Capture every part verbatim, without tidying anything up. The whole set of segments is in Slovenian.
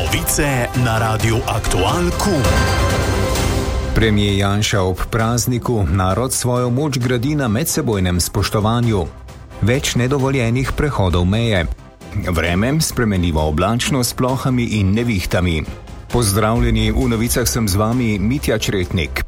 Novice na Radiu Aktual Kum. Premier Janša ob prazniku: narod svojo moč gradi na medsebojnem spoštovanju. Več nedovoljenih prehodov meje. Vreme spremenljivo oblačno s plohami in nevihtami. Pozdravljeni, v novicah sem z vami Mitja Čretnik.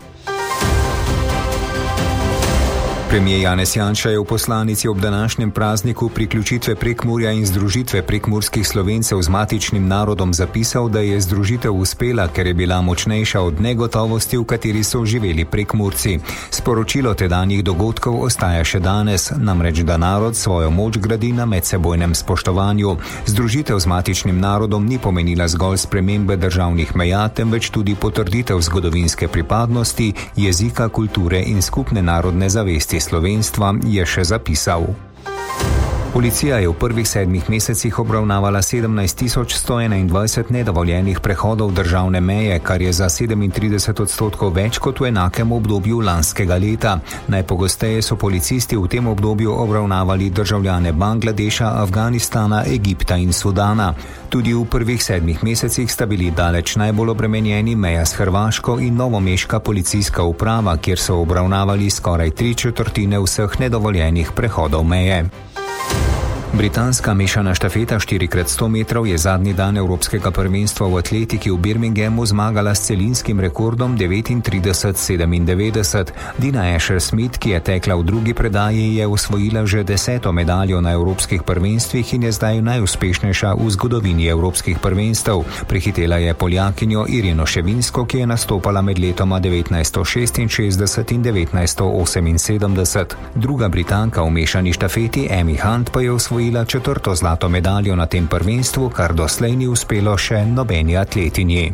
Premier Janez Janša je v poslanici ob današnjem prazniku priključitve Prekmurja in združitve prekmurskih Slovencev z matičnim narodom zapisal, da je združitev uspela, ker je bila močnejša od negotovosti, v kateri so živeli Prekmurci. Sporočilo tedanjih dogodkov ostaja še danes, namreč da narod svojo moč gradi na medsebojnem spoštovanju. Združitev z matičnim narodom ni pomenila zgolj spremembe državnih meja, temveč tudi potrditev zgodovinske pripadnosti, jezika, kulture in skupne narodne zavesti slovenstva, je še zapisal. Policija je v prvih sedmih mesecih obravnavala sedemnajst tisoč sto enaindvajset nedovoljenih prehodov državne meje, kar je za sedemintrideset odstotkov več kot v enakem obdobju lanskega leta. Najpogosteje so policisti v tem obdobju obravnavali državljane Bangladeša, Afganistana, Egipta in Sudana. Tudi v prvih sedmih mesecih sta bili daleč najbolj obremenjeni meja s Hrvaško in novomeška policijska uprava, kjer so obravnavali skoraj tri četrtine vseh nedovoljenih prehodov meje. Britanska mešana štafeta štiri krat sto metrov je zadnji dan evropskega prvenstva v atletiki v Birminghamu zmagala s celinskim rekordom devetintrideset sedemindevetdeset. Dina Asher-Smith, ki je tekla v drugi predaji, je osvojila že deseto medaljo na evropskih prvenstvih in je zdaj najuspešnejša v zgodovini evropskih prvenstev. Prehitela je Poljakinjo Irino Ševinsko, ki je nastopala med letoma devetnajststo šestinšestdeset in devetnajststo oseminsedemdeset. Druga Britanka v mešani štafeti Amy Hunt pa je osvojila četrto zlato medaljo na tem prvenstvu, kar doslej ni uspelo še nobeni atletinji.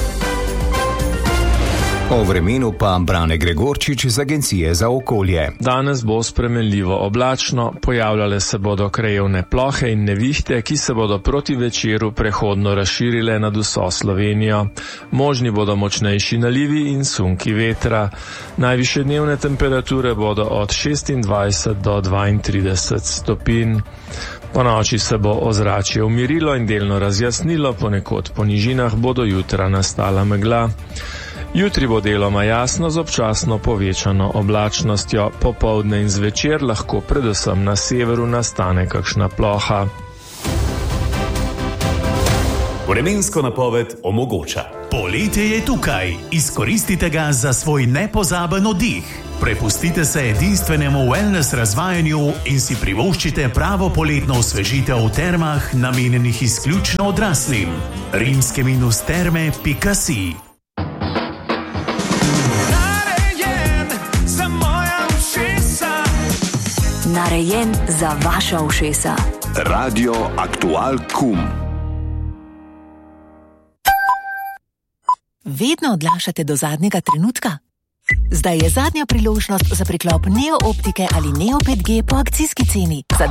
O vremenu pa Brane Gregorčič z Agencije za okolje. Danes bo spremenljivo oblačno, pojavljale se bodo krajevne plohe in nevihte, ki se bodo proti večeru prehodno razširile nad vso Slovenijo. Možni bodo močnejši nalivi in sunki vetra. Najvišje dnevne temperature bodo od šestindvajset do dvaintrideset stopinj. Po noči se bo ozračje umirilo in delno razjasnilo, ponekod po nižinah bodo jutra nastala megla. Jutri bo deloma jasno z občasno povečano oblačnostjo, popoldne in zvečer lahko predvsem na severu nastane kakšna ploha. Vremensko napoved omogoča. Poletje je tukaj, izkoristite ga za svoj nepozaben oddih. Prepustite se edinstvenemu wellness razvajanju in si privoščite pravo poletno osvežitev v termah, namenjenih izključno odraslim. rimske minus terme pika si. Narejen za vaša ušesa. Radio Aktual Kum. Vedno odlašate do zadnjega trenutka? Zdaj je zadnja priložnost za priklop Neo Optike ali Neo pet G po akcijski ceni. Za